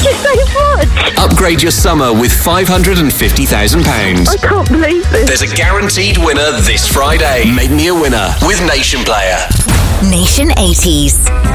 you so much. Upgrade your summer with £550,000. I can't believe this. There's a guaranteed winner this Friday. Make me a winner with Nation Player. Nation 80s.